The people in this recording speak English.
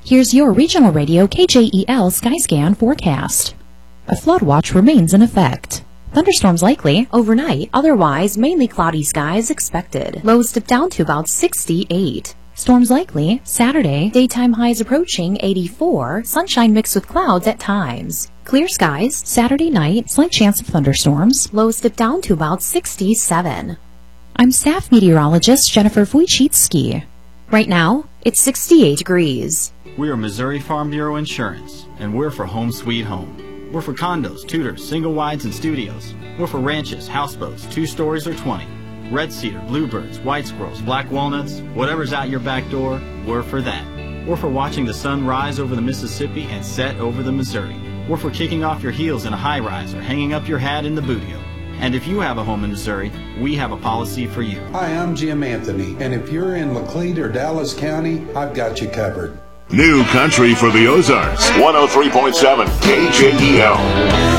Here's your Regional Radio KJEL Skyscan forecast. A flood watch remains in effect. Thunderstorms likely overnight, otherwise mainly cloudy skies expected. Lows dip down to about 68. Storms likely Saturday, daytime highs approaching 84, sunshine mixed with clouds at times. Clear skies Saturday night, slight chance of thunderstorms. Lows dip down to about 67. I'm staff meteorologist Jennifer Wojcicki. Right now, it's 68 degrees. We are Missouri Farm Bureau Insurance, and we're for Home Sweet Home. We're for condos, tutors, single wides, and studios. We're for ranches, houseboats, 2 stories or 20. Red cedar, bluebirds, white squirrels, black walnuts, whatever's out your back door, we're for that. We're for watching the sun rise over the Mississippi and set over the Missouri. We're for kicking off your heels in a high-rise or hanging up your hat in the bootio. And if you have a home in Missouri, we have a policy for you. Hi, I'm Jim Anthony, and if you're in Laclede or Dallas County, I've got you covered. New country for the Ozarks. 103.7 KJEL.